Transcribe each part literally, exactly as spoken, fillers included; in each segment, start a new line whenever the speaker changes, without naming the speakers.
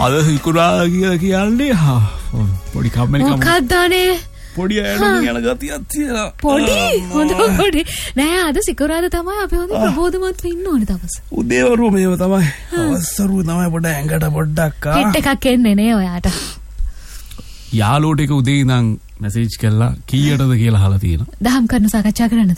අද සිකුරාදා කියලා කියන්නේ පොඩි කම්මැලි කම.
මොකක්ද අනේ?
පොඩි ඇඩුම් යන ගතියක් තියෙනවා.
පොඩි හොඳ පොඩි නෑ අද සිකුරාදා තමයි අපි හොඳ ප්‍රබෝධමත් වෙන්න ඕනේ දවස්.
උදේවරු මේව තමයි. අවස්සරු තමයි පොඩ ඇඟට පොඩ්ඩක් ආ.
හිට එකක් එන්නේ නේ ඔයාට.
යාළුවට එක උදේ ඉඳන් මැසේජ් කළා කීයටද කියලා අහලා තියෙනවා.
දහම් කරුණු සාකච්ඡා කරන්නද?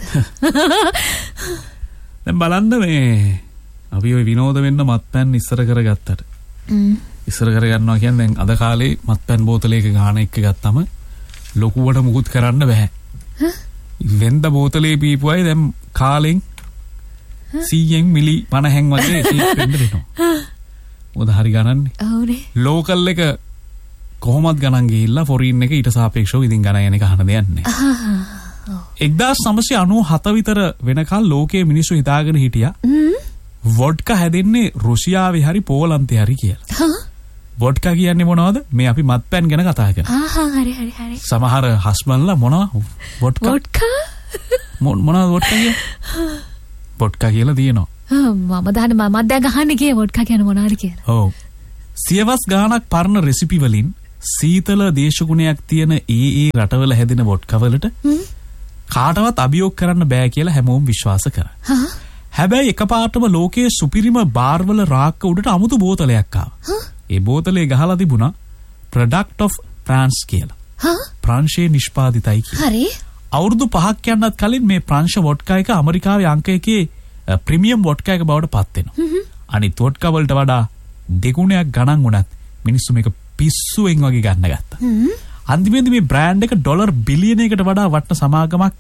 දැන් බලන්න මේ අපි ওই විනෝද වෙන්න මත්පැන් ඉස්සර කරගත්තට. ඉස්සර කරගන්නවා කියන්නේ දැන් අද කාලේ මත්පැන් බෝතලයක ගාන එක ගත්තම ලොකුවට මුකුත් කරන්න බෑ. වෙන්ද බෝතලේ පීපුවයි දැන් කාලෙන් සීයෙන් මිලි පනහෙන් වගේ සීක් වෙන්න දෙනවා. මොකද හරි ගණන්නේ.
ඔව්නේ.
ලෝකල් එක කොහොමද ගණන් ගිහිල්ලා ෆොරින් එක ඊට සාපේක්ෂව ඉතින් ගණන් යන එක අහන දෙයක් නෑ. එක්දාස් නවසිය අනූහත විතර වෙනකල් ලෝකයේ මිනිස්සු හිතාගෙන හිටියා වොඩ්කා හැදෙන්නේ රුසියාවේ හරි පෝලන්තේ හරි කියලා. වොඩ්කා කියන්නේ මොනවද? මේ අපි මත්පැන් ගැන කතා කරනවා.
ආහා හරි හරි හරි.
සමහර හස්බන්ලා මොනවද? වොඩ්කා.
වොඩ්කා?
මොනවද වොඩ්කා කියන්නේ? වොඩ්කා කියලා තියෙනවා.
මම දන්නේ මම දැන් අහන්නේ කියේ වොඩ්කා කියන්නේ මොනවද කියලා.
ඔව්. සියවස් ගාණක් පරණ රෙසිපි වලින් සීතල දේශගුණයක් තියෙන ඒ ඒ රටවල හැදෙන වොඩ්කා වලට කාටවත් අභියෝග කරන්න බෑ කියලා හැමෝම විශ්වාස කරා. හැබැයි එකපාරටම ලෝකයේ සුපිරිම බාර්වල රාක්ක උඩට අමුතු බෝතලයක් ආවා. ඒ බෝතලේ ගහලා තිබුණා product of France කියලා. ප්‍රංශයේ නිෂ්පාදිතයි කියලා.
හරි.
අවුරුදු පහක් යන්නත් කලින් මේ ප්‍රංශ වොඩ්කා එක ඇමරිකාවේ අංක එකේ ප්‍රීමියම් වොඩ්කා එක බවට පත් වෙනවා. අනිත් වොඩ්කා වලට වඩා දෙගුණයක් ගණන් වුණත් මිනිස්සු මේක පිස්සුවෙන් වගේ ගන්න ගත්තා. අන්තිමේදී මේ බ්‍රෑන්ඩ් එක ඩොලර් බිලියනයකට වඩා වටන සමාගමක්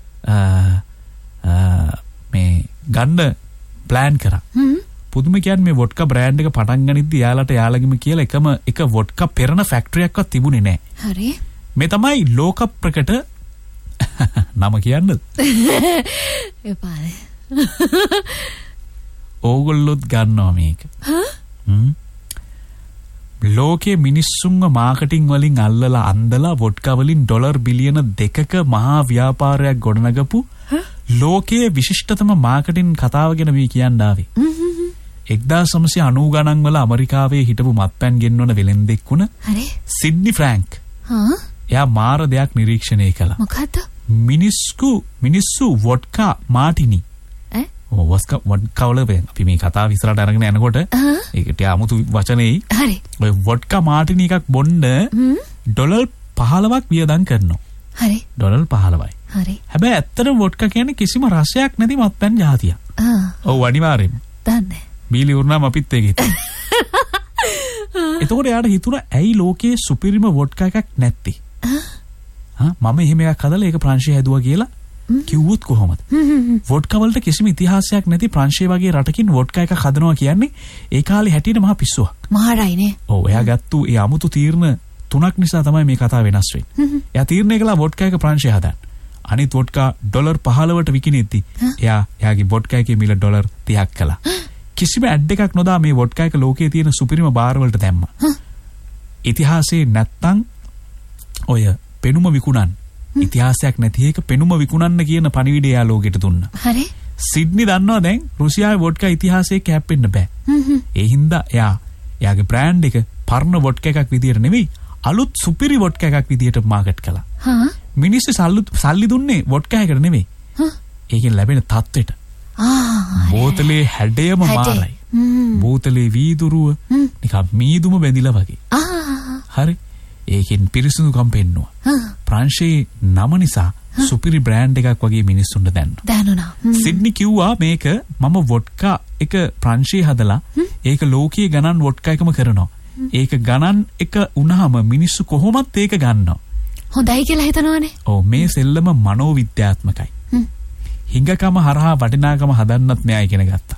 මේ ගන්න ප්ලෑන් කරා. පුදුම කියන්නේ මේ වොඩ්කා බ්‍රෑන්ඩ් එක පටන් ගනිද්දි යාලට යාලගෙම කියලා එකම එක වොඩ්කා පෙරන ෆැක්ටරියක්වත් තිබුණේ නැහැ.
හරි.
මේ තමයි ලෝක ප්‍රකට නම කියන්නද?
එපානේ.
ඕගොල්ලොත් ගන්නවා මේක. හ්ම්. ලෝකයේ මිනිස්සුන්ව මාකටිං වලින් අල්ලලා අන්දලා වොඩ්කා වලින් ඩොලර් බිලියන දෙකක මහා ව්‍යාපාරයක් ගොඩනගපු ලෝකයේ විශිෂ්ටතම මාකටිං කතාව ගැන මේ කියන්න ආවේ. එක්දාස් නවසිය අනූ ගණන් වල ඇමරිකාවේ හිටපු මත්පැන් ගෙන්වන වෙලෙන්දෙක් වුණ
හරි
සිඩ්නි ෆ්‍රැන්ක්.
හා
එයා මාර දෙයක් නිරීක්ෂණය කළා.
මොකද්ද?
මිනිස්සු මිනිස්සු වොඩ්කා මාටිනි
ඈ
ඔව් වස්කා වොඩ්කා වල අපි මේ කතාව ඉස්සරහට අරගෙන යනකොට ඒකට 아무තු වචනේයි
හරි
ඔය වොඩ්කා මාටිනි එකක් බොන්න ඩොලර් පහළොවක් වියදම් කරනවා.
හරි
ඩොලර් පහළොවයි.
හරි
හැබැයි ඇත්තටම වොඩ්කා කියන්නේ කිසිම රසයක් නැති මත්පැන් ජාතියක්.
ආ
ඔව් අනිවාර්යෙන්ම.
දන්නේ.
බීලි උරුනාම අපිත් ඒක හිතුවා. එතකොට යාට හිතුණා ඇයි ලෝකයේ සුපිරිම වොඩ්කා එකක් නැත්තේ? හා මම එහෙම එකක් හදලා ඒක ප්‍රංශය හැදුවා කියලා කිව්වොත් කොහොමද? වොඩ්කා වලට කිසිම ඉතිහාසයක් නැති ප්‍රංශය වගේ රටකින් වොඩ්කා එකක් හදනවා කියන්නේ ඒ කාලේ හැටියට මහා පිස්සුවක්.
මහාරයිනේ.
ඔව් එයා ගත්තු ඒ අමුතු තීරණ තුනක් නිසා තමයි මේ කතාව වෙනස් වෙන්නේ. එයා තීරණය කළා වොඩ්කා එක ප්‍රංශය හදන්න. අනිත් වොඩ්කා ඩොලර් පහළොවට විකිනෙද්දි එයා එයාගේ වොඩ්කා එකේ මිල ඩොලර් තිහක් කළා. කිසිම ඇඩ් එකක් නොදා මේ වොඩ්කා එක ලෝකයේ තියෙන සුපිරිම බාර් වලට දැම්මා. ඉතිහාසයේ නැත්තම් ඔය පෙනුම විකුණන් ඉතිහාසයක් නැති එක පෙනුම විකුණන්න කියන පණිවිඩය යා ලෝකෙට දුන්නා.
හරි.
සිඩ්නි දන්නවා දැන් රුසියාවේ වොඩ්කා ඉතිහාසයේ කැප්පෙන්න බෑ. ඒ හින්දා එයා එයාගේ බ්‍රෑන්ඩ් එක පරණ වොඩ්කා එකක් විදියට නෙවෙයි අලුත් සුපිරි වොඩ්කා එකක් විදියට මාකට් කළා.
හා
මිනිස්සු සල්ලි දුන්නේ වොඩ්කා එකකට නෙවෙයි. ඒකෙන් ලැබෙන තත්ත්වෙට.
ආ
බෝතලේ හැඩයම මාරයි. බෝතලේ වීදුරුව නිකන් මීදුම බැඳිලා වගේ.
ආ
හරි. ඒකෙන් පිරිසිදුකම් පෙන්නවා. ප්‍රංශයේ නම නිසා සුපිරි බ්‍රෑන්ඩ් එකක් වගේ මිනිස්සුන්ට දැන්නා.
දැනුණා.
සිඩ්නි කිව්වා මේක මම වොඩ්කා එක ප්‍රංශයේ හදලා ඒක ලෝකයේ ගණන් වොඩ්කා එකම කරනවා. ඒක ගණන් එක වුණාම මිනිස්සු කොහොමත් ඒක ගන්නවා.
හොඳයි කියලා හිතනවානේ.
ඔව් මේ සෙල්ලම මනෝවිද්‍යාත්මකයි. හිඟකම හරහා වටිනාකම හදන්නත් නෑ ඉගෙන ගත්තා.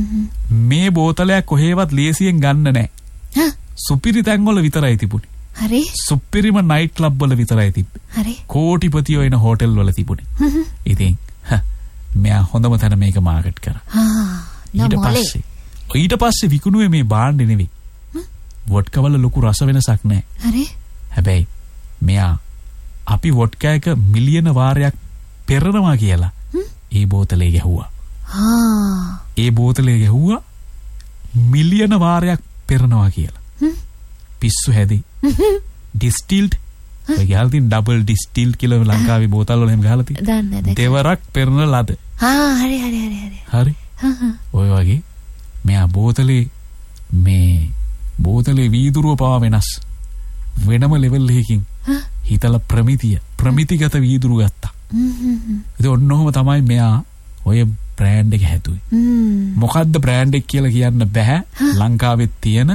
මේ බෝතලයක් කොහේවත් ලියසියෙන් ගන්න නෑ. සුපිරි තැන්වල විතරයි තිබුණේ.
හරි.
සුපිරිම නයිට් ක්ලබ් වල විතරයි තිබ්බේ.
හරි.
කෝටිපතියෝ එන හෝටල් වල තිබුණේ. ඉතින් මෙයා හොඳම තැන මේක මාකට් කරා.
ආ
ඊට පස්සේ ඊට පස්සේ විකුණුවේ මේ බාණ්ඩ නෙවෙයි. වොඩ්කා වල ලොකු රස වෙනසක් නෑ.
හරි.
හැබැයි මෙයා අපි වොඩ්කා එක මිලියන වාරයක් පෙරනවා කියලා ඒ බෝතලේ ගැහුවා.
ආ
ඒ බෝතලේ ගැහුවා මිලියන වාරයක් පෙරනවා කියලා. පිස්සු හැදි. ඩිස්ටිල්ඩ් ඔය ගහලා තියෙන ඩබල් ඩිස්ටිල්ඩ් කියලා ලංකාවේ බෝතල් වල එහෙම ගහලා තියෙන.
දන්නේ නැහැ.
දෙවරක් පෙරන ලද.
ආ හරි හරි හරි හරි.
හරි. ඔය වගේ මෙයා බෝතලේ මේ බෝතලේ වීදුරුව පවා වෙනස්. වෙනම ලෙවල් එකකින් හිතලා ප්‍රමිතිය ප්‍රමිතිගත වීදුරුව ගත්තා. ඒක ඔන්නෝම තමයි මෙයා ඔය බ්‍රෑන්ඩ් එක හැදුවේ. මොකද්ද බ්‍රෑන්ඩ් එක කියලා කියන්න බෑ. ලංකාවේ තියෙන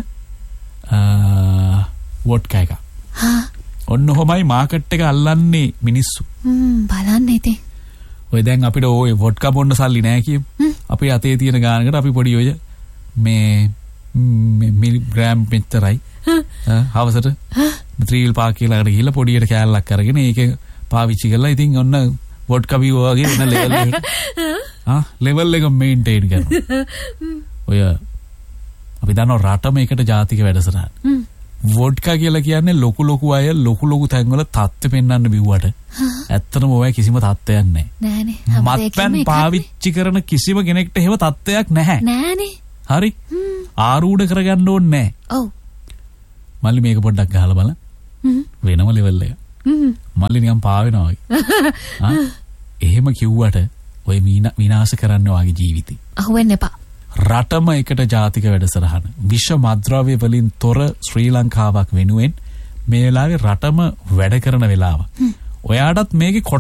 වොඩ්කා එක. ඔන්න ඔහොමයි මාකට් එක අල්ලන්නේ මිනිස්සු.
බලන්න ඉතින්.
ඔය දැන් අපිට ඔය වොඩ්කා බොන්න සල්ලි නෑ කියමු. අපි අතේ තියෙන ගානකට අපි පොඩි ඔය මේ මිලිග්‍රෑම් මෙච්චරයි. හවසට ත්‍රීල් පාක් කියලාකට ගිහලා පොඩියට කෑල්ලක් අරගෙන ඒක පාවිච්චි කරලා ඉතින් ඔන්න වොඩ්කා බිව්වා වගේ වෙන ලෙවල් එකට ආ ලෙවල් එක මේන්ටේන් කරනවා. ඔය අපි දන්නවා රටම එකට ජාතික වැඩසටහන. වොඩ්කා කියලා කියන්නේ ලොකු ලොකු අය ලොකු ලොකු තැන්වල තත්ත්වෙ පෙන්වන්න බිව්වට ඇත්තටම ඔය කිසිම තත්ත්වයක් නැහැ.
නෑනේ.
මත්පැන් පාවිච්චි කරන කිසිම කෙනෙක්ට එහෙම තත්ත්වයක් නැහැ.
නෑනේ.
හරි. ආරූඪ කරගන්න ඕනේ නැහැ.
ඔව්.
මල්ලි මේක පොඩ්ඩක් ගහලා බලන්න. වෙනම ලෙවල් එක. මල්ලි නිකන් පාවෙනවා වගේ. ආ එහෙම කිව්වට ඔය විනාශ කරන්න වාගේ ජීවිතේ.
අහුවෙන්න එපා.
රටම එකට ජාතික වැඩසටහන. විශ්ව මද්ද්‍රව්‍ය වලින් තොර ශ්‍රී ලංකාවක් වෙනුවෙන් මේ වෙලාවේ රටම වැඩ කරන වෙලාව. ඔයාටත් මේකේ